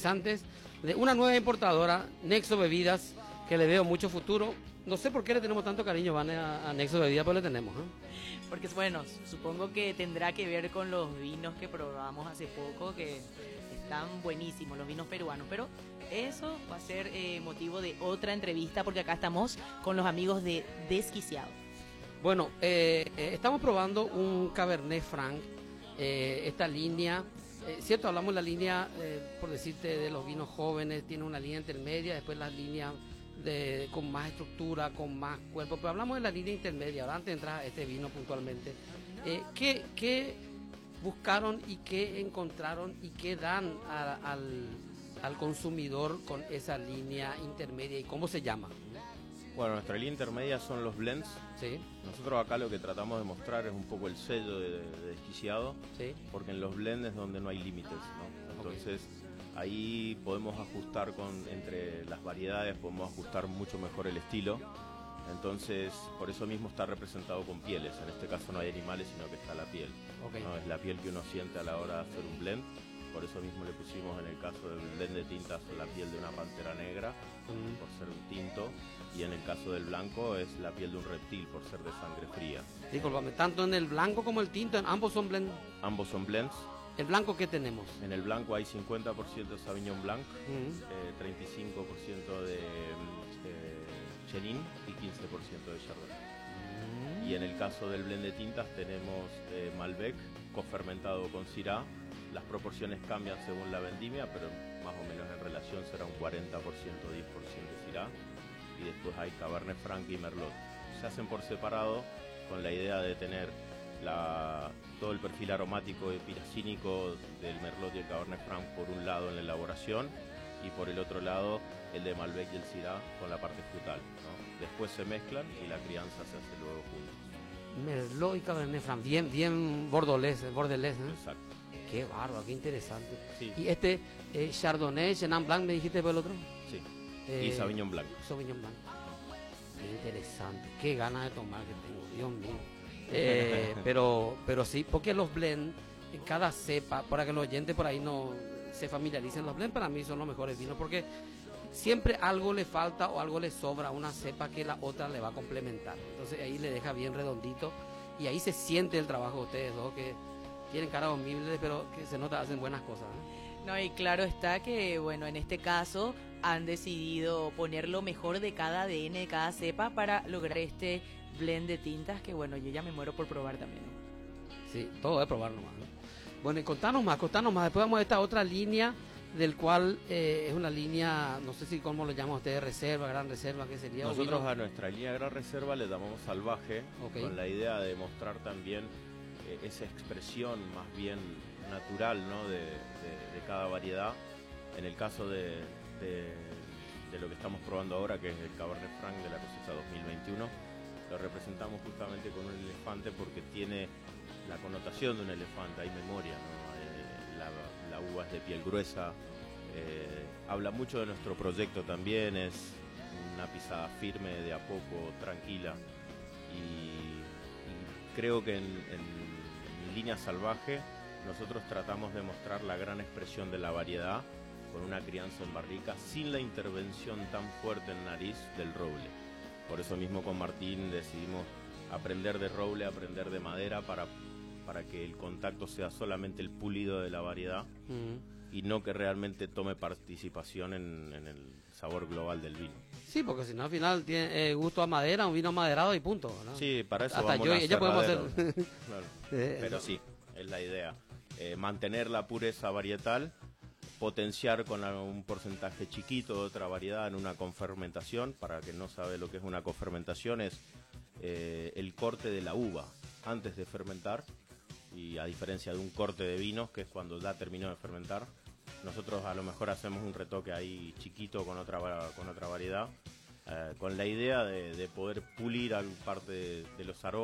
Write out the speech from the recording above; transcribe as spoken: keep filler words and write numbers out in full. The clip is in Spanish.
interesantes de una nueva importadora, Nexo Bebidas, que le veo mucho futuro. No sé por qué le tenemos tanto cariño, Vane, a, a Nexo Bebidas, pero le tenemos, ¿eh? Porque bueno, supongo que tendrá que ver con los vinos que probamos hace poco, que están buenísimos, los vinos peruanos, pero eso va a ser eh, motivo de otra entrevista, porque acá estamos con los amigos de Desquiciado. Bueno, eh, eh, estamos probando un Cabernet Franc, eh, esta línea, eh, cierto, hablamos de la línea, eh, por decirte, de los vinos jóvenes, tiene una línea intermedia, después las líneas de, con más estructura, con más cuerpo, pero hablamos de la línea intermedia, ahora antes de entrar a este vino puntualmente. Eh, ¿qué, ¿Qué buscaron y qué encontraron y qué dan a, al, al consumidor con esa línea intermedia y cómo se llama? Bueno, nuestra línea intermedia son los blends. Sí. Nosotros acá lo que tratamos de mostrar es un poco el sello de, de Desquiciado, Sí. porque en los blends es donde no hay límites, ¿no? Entonces, okay, ahí podemos ajustar con entre las variedades, podemos ajustar mucho mejor el estilo. Entonces, por eso mismo está representado con pieles. En este caso no hay animales, sino que está la piel. Okay. ¿No? Es la piel que uno siente a la hora de hacer un blend. Por eso mismo le pusimos en el caso del blend de tintas la piel de una pantera negra, mm. por ser un tinto, y en el caso del blanco es la piel de un reptil, por ser de sangre fría. Disculpame, tanto en el blanco como el tinto, en ambos son blend. Ambos son blends. ¿El blanco qué tenemos? En el blanco hay cincuenta por ciento de Sauvignon Blanc, mm. eh, treinta y cinco por ciento de eh, Chenin y quince por ciento de Chardonnay. Mm. Y en el caso del blend de tintas tenemos eh, Malbec, cofermentado con Syrah. Las proporciones cambian según la vendimia, pero más o menos en relación será un cuarenta por ciento, diez por ciento de Syrah. Y después hay Cabernet Franc y Merlot. Se hacen por separado con la idea de tener la, todo el perfil aromático y piracínico del Merlot y el Cabernet Franc por un lado en la elaboración y por el otro lado el de Malbec y el Syrah con la parte frutal, ¿no? Después se mezclan y la crianza se hace luego juntos. Merlot y Cabernet Franc, bien, bien bordolés, bordelés, ¿eh? Exacto. Qué bárbaro, qué interesante. Sí. Y este eh, Chardonnay, Chenin Blanc, ¿me dijiste por el otro? Sí. Eh, y Sauvignon Blanc. Sauvignon Blanc. Qué interesante. Qué ganas de tomar que tengo, Dios mío. Eh, pero, pero sí, porque los blends, en cada cepa, para que los oyentes por ahí no se familiaricen, los blends para mí son los mejores vinos, porque siempre algo le falta o algo le sobra a una cepa que la otra le va a complementar. Entonces ahí le deja bien redondito y ahí se siente el trabajo de ustedes dos, que tienen cara humilde, pero que se nota, hacen buenas cosas, ¿eh? No, y claro está que, bueno, en este caso han decidido poner lo mejor de cada A D N, de cada cepa, para lograr este blend de tintas que, bueno, yo ya me muero por probar también. Sí, todo de probar nomás, ¿no? Bueno, y contanos más, contanos más. Después vamos a esta otra línea, del cual eh, es una línea, no sé si cómo lo llaman ustedes, reserva, gran reserva, ¿qué sería? Nosotros a nuestra línea Gran Reserva le llamamos salvaje, okay, con la idea de mostrar también eh, esa expresión más bien natural, ¿no? de, de, de cada variedad. En el caso de, de, de lo que estamos probando ahora, que es el Cabernet Franc de la cosecha dos mil veintiuno, lo representamos justamente con un elefante porque tiene la connotación de un elefante, hay memoria, ¿no? Eh, la, la uva es de piel gruesa, eh, habla mucho de nuestro proyecto también, es una pisada firme, de a poco, tranquila, y, y creo que en, en, en línea salvaje nosotros tratamos de mostrar la gran expresión de la variedad con una crianza en barrica sin la intervención tan fuerte en nariz del roble. Por eso mismo con Martín decidimos aprender de roble, aprender de madera para, para que el contacto sea solamente el pulido de la variedad, mm, y no que realmente tome participación en, en el sabor global del vino. Sí, porque si no al final tiene eh, gusto a madera, un vino maderado y punto, ¿no? Sí, para eso hasta vamos yo a y ella podemos hacer. Claro. Pero sí, es la idea. Eh, mantener la pureza varietal, potenciar con un porcentaje chiquito de otra variedad en una confermentación. Para que no sabe lo que es una confermentación, es eh, el corte de la uva antes de fermentar, y a diferencia de un corte de vinos, que es cuando ya terminó de fermentar, nosotros a lo mejor hacemos un retoque ahí chiquito con otra, con otra variedad, eh, con la idea de, de poder pulir parte de, de los aromas